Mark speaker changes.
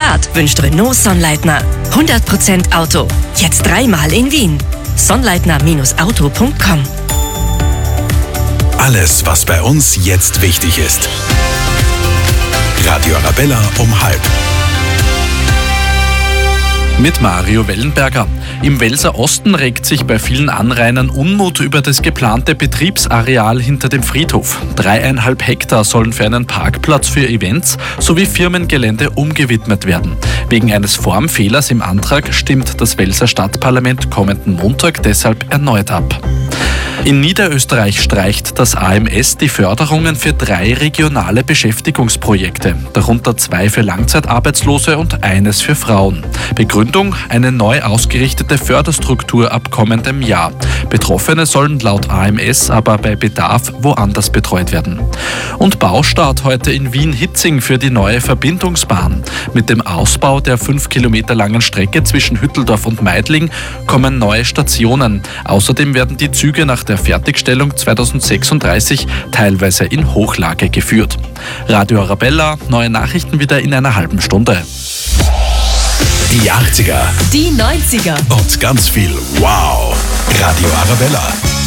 Speaker 1: Start wünscht Renault Sonnleitner. 100% Auto. Jetzt 3-mal in Wien. Sonnleitner-auto.com.
Speaker 2: Alles, was bei uns jetzt wichtig ist. Radio Arabella um 12:30.
Speaker 3: Mit Mario Wellenberger. Im Welser Osten regt sich bei vielen Anrainern Unmut über das geplante Betriebsareal hinter dem Friedhof. 3,5 Hektar sollen für einen Parkplatz für Events sowie Firmengelände umgewidmet werden. Wegen eines Formfehlers im Antrag stimmt das Welser Stadtparlament kommenden Montag deshalb erneut ab. In Niederösterreich streicht das AMS die Förderungen für 3 regionale Beschäftigungsprojekte, darunter 2 für Langzeitarbeitslose und eines für Frauen. Begründung: eine neu ausgerichtete Förderstruktur ab kommendem Jahr. Betroffene sollen laut AMS aber bei Bedarf woanders betreut werden. Und Baustart heute in Wien-Hitzing für die neue Verbindungsbahn. Mit dem Ausbau der 5 Kilometer langen Strecke zwischen Hütteldorf und Meidling kommen neue Stationen. Außerdem werden die Züge nach der Fertigstellung 2036 teilweise in Hochlage geführt. Radio Arabella, neue Nachrichten wieder in einer halben Stunde.
Speaker 2: Die 80er.
Speaker 1: Die 90er.
Speaker 2: Und ganz viel Wow. Radio Arabella.